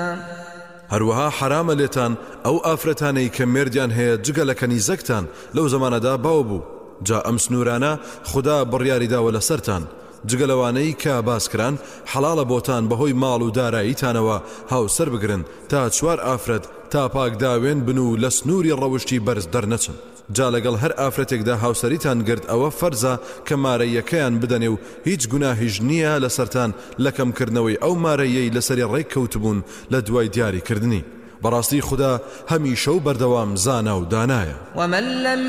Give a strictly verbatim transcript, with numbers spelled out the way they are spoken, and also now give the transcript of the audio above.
هەروەها حرامە لێتان ئەو ئافرەتانەی کە مێردیان هەیە جگە لە کەنیزەکتان لەو زەمانەدا باو بوو، جا ئەم سنوورانە خوددا بڕیاریداوە لەسەرتان، جگە لەوانەی کە باسکران حەڵاڵە بۆتان بەهۆی ماڵ و داراییتانەوە هاوسەر بگرن تا چوار ئافرەت تا پاکداوێن بن و لە سنووری ڕەوشتی بەرز دەرنەچن. جا لەگەڵ هەر ئافرەتێکدا هاوسەریتان گرت ئەوە فەرزە کە مارەیەکەیان بدەنێ و هیچ گوناهیش نییە لەسەرتان لە کەمکردنەوەی ئەو مارەیەی لەسەری ڕێک کەوتبوون لە دوای دیاریکردنی. بەڕاستی خوددا هەمیشە و بەردەوام زانا و دانایە. ومن لم